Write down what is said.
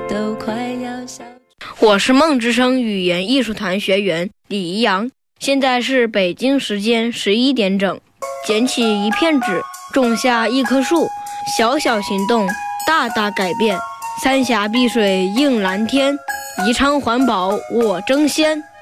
都快要消。 我是梦之声语言艺术团学员李怡阳，现在是北京时间11点整。捡起一片纸，种下一棵树，小小行动，大大改变。三峡碧水映蓝天，宜昌环保我争先。